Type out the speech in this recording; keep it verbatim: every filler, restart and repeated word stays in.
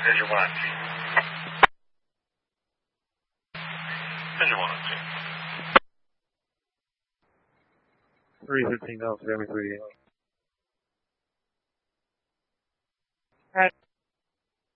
Engine one on T. Engine one on T. three fifteen Delta, Miami three eight. Alright.